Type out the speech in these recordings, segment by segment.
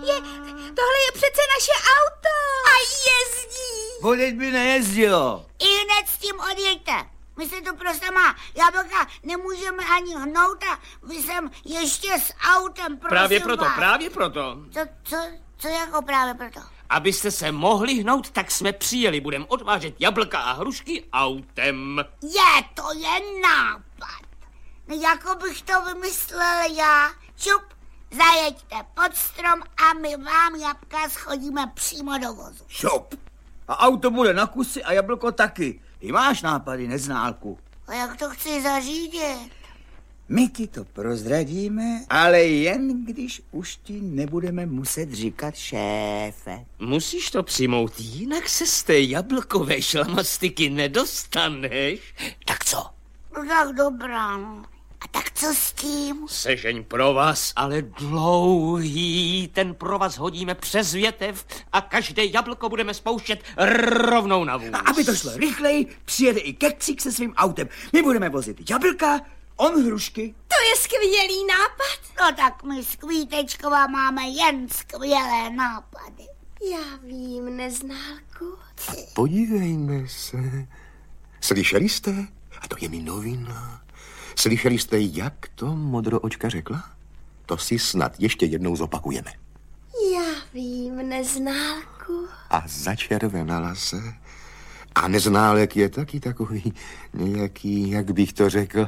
tohle je přece naše auto. A jezdí. Vodět by nejezdilo. I hned s tím odjeďte. My se tu prostě má jablka nemůžeme ani hnout a vy sem ještě s autem, prosím Právě proto. Co jako právě proto? Abyste se mohli hnout, tak jsme přijeli. Budeme odvážet jablka a hrušky autem. To je nápad. No jako bych to vymyslel já. Čup, zajeďte pod strom a my vám jabka schodíme přímo do vozu. Šup. A auto bude na kusy a jablko taky. Ty máš nápady, neználku. A jak to chci zařídit? My ti to prozradíme, ale jen když už ti nebudeme muset říkat šéfe. Musíš to přijmout, jinak se z té jablkové šlamastiky nedostaneš. Tak co? No tak dobrá, no. A tak co s tím? Sežeň provaz, ale dlouhý. Ten provaz hodíme přes větev a každé jablko budeme spouštět rovnou na vůz. A aby to šlo rychleji, přijede i Keksík se svým autem. My budeme vozit jablka, on hrušky. To je skvělý nápad. No tak my s Kvítečková máme jen skvělé nápady. Já vím, Neználku. Podívejme se. Slyšeli jste? A to je mi novina. Slyšeli jste, jak to modroočka řekla? To si snad ještě jednou zopakujeme. Já vím, Neználku. A začervenala se. A Neználek je taky takový nějaký, jak bych to řekl.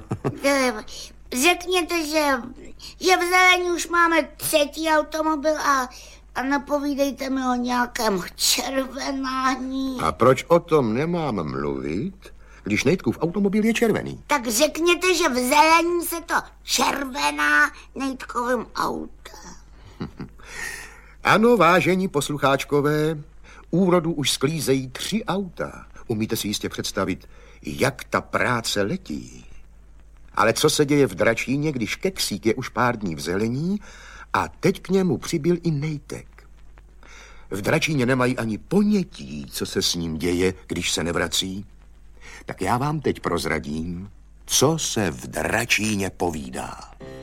Řekněte, že v Zelení už máme 3. automobil a napovídejte mi o nějakém červenání. A proč o tom nemám mluvit, když Nejtkův automobil je červený? Tak řekněte, že v Zelení se to červená Nejtkovým autem. Ano, vážení poslucháčkové, úrodu už sklízejí 3 auta. Umíte si jistě představit, jak ta práce letí. Ale co se děje v Dračíně, když Keksík je už pár dní v Zelení a teď k němu přibyl i Nejtek? V Dračíně nemají ani ponětí, co se s ním děje, když se nevrací. Tak já vám teď prozradím, co se v Dračíně povídá.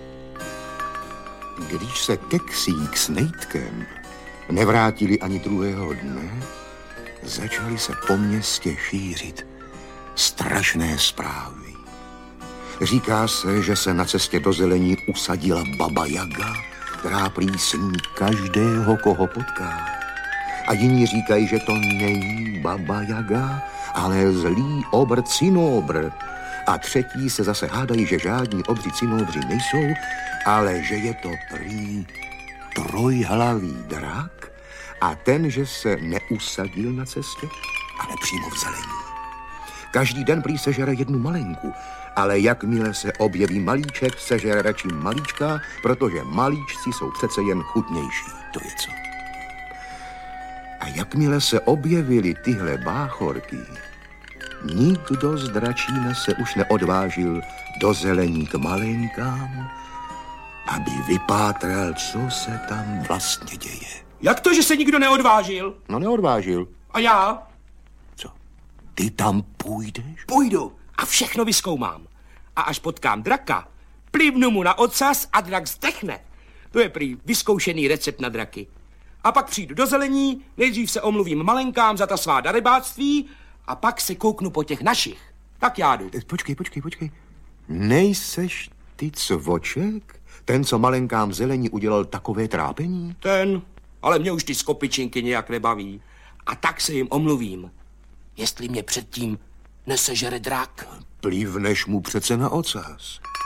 Když se Keksík s Nejtkem nevrátili ani druhého dne, začaly se po městě šířit strašné zprávy. Říká se, že se na cestě do Zelení usadila Baba Jaga, která prý sní každého, koho potká. A jiní říkají, že to není Baba Jaga, ale zlý obr Cinobr. A třetí se zase hádají, že žádní obři Cinobři nejsou, ale že je to prý trojhlavý drak a ten, že se neusadil na cestě, ale přímo v Zelení. Každý den prý sežere jednu malenku, ale jakmile se objeví malíček, sežere radši malíčka, protože malíčci jsou přece jen chutnější. To je co? A jakmile se objevily tyhle báchorky, nikdo z Dračína se už neodvážil do Zelení k malenkám, aby vypátral, co se tam vlastně děje. Jak to, že se nikdo neodvážil? No neodvážil. A já? Co? Ty tam půjdeš? Půjdu a všechno vyzkoumám. A až potkám draka, plivnu mu na ocas a drak zdechne. To je prý vyzkoušený recept na draky. A pak přijdu do Zelení, nejdřív se omluvím malenkám za ta svá darebáctví a pak se kouknu po těch našich. Tak já jdu. Počkej. Nejseš ty cvoček? Ten, co malenkám v Zelení udělal takové trápení? Ten, ale mě už ty skopičinky nějak nebaví. A tak se jim omluvím, jestli mě předtím nesežere drak. Plivneš mu přece na ocas.